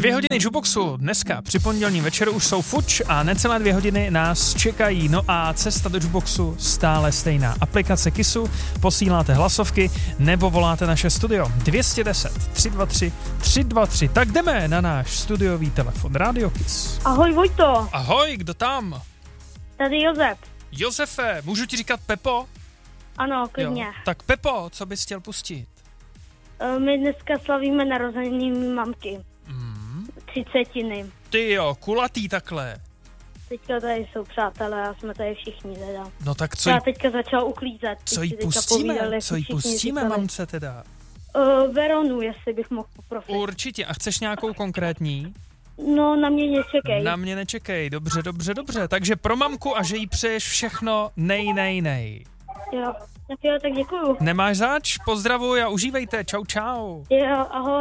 2 hodiny jukeboxu dneska při pondělním večeru už jsou fuč a necelé 2 hodiny nás čekají. No a cesta do jukeboxu stále stejná. Aplikace Kissu, posíláte hlasovky nebo voláte naše studio 210 323 323. Tak jdeme na náš studiový telefon. Radio Kiss. Ahoj Vojto. Ahoj, kdo tam? Tady Josef. Josefe, můžu ti říkat Pepo? Ano, klidně. Jo. Tak Pepo, co bys chtěl pustit? My dneska slavíme narozeniny mý mamky. 30. Ty jo, kulatý takhle. Teďka tady jsou přátelé a jsme tady všichni teda. No tak co Já teďka začal uklízet. Co jí pustíme, mamce teda? Veronu, jestli bych mohl poprosit. Určitě. A chceš nějakou konkrétní? No, na mě nečekej. Na mě nečekej. Dobře. Takže pro mamku a že jí přeješ všechno nej. Jo, tak děkuju. Nemáš zač? Pozdravuj a užívejte. Čau. Jo, ahoj.